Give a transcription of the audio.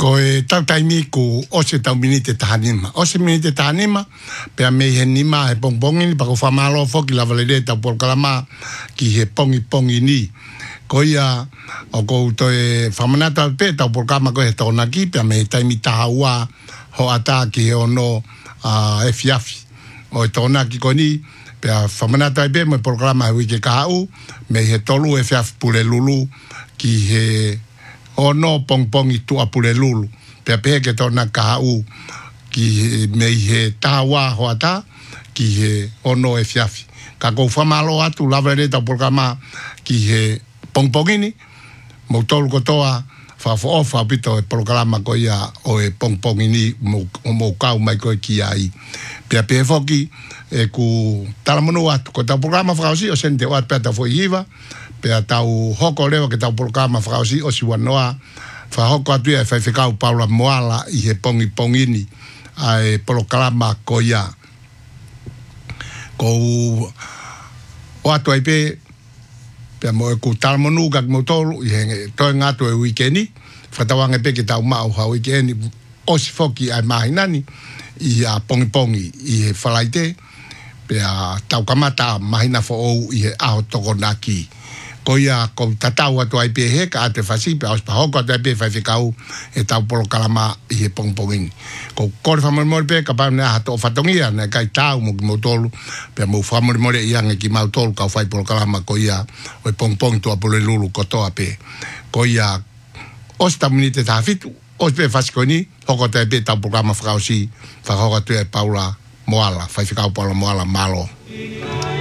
ko e tau taimi ko o se tau minite tahanima. O se minite tahanima, pea me he nima he pongpongi ni, pako whamalo foki la valere tau polkalama ki he pongi ni. Ko ia, o ko to e whamanata pe tau polkalama ko he tōna ki, pea me he taimi tahaua ho ata ki he ono e fiafi. O e tōna ki ko ni, pea whamanata pe mo polkalama he wike kahau, me he tolu e fiafi pule lulu ki he ono pongpongi tua pule lulu. Pea ke tona kahau ki mei he tawa hoata ki he ono e fiafi. Ka kou whamalo atu lavere tau programa ki he pongpongini. Mo tolu kotoa whawha pito e programa ko ia o e pongpongini mo kau mai koe ki ai. Pea foki e ku talamunu atu. Ko tau programa whakausi o sente o at pea tau foihiva. Pea tau hoko lewa ke tau programa whakausi o siwanoa whahoko atu e whaiwhikau Paula Moala i he pongini ai programa ko ia. Ko o atu ai pea mo e ku talamunu kak mo tolu i he toi ngatu e wikeni whatawange pe ke tau mau ha wikeni o si foki ai mahinani i a pongi i he whalaite pea tau kamata mahina fo ou i he aho toko naki. Ko ia ko tatau atu ai pe he ka ate fasi pe aus pa hoko atu ai pe whaiwhikau e tau polo kalama i he pongpongini. Ko kore whamoremore pe ka paune aha to whatongia na kai tau mo ki mautolu pe mo whamoremore i ange ki mautolu ka whai polo kalama ko ia o e pongpongi tua polo lulu kotoa pe. Ko ia os tamunite tahafitu os pe fasikoni hoko atu ai pe tau polo kalama whakausi whakahoko atu ai Paula Moala whaiwhikau Paula Moala malo.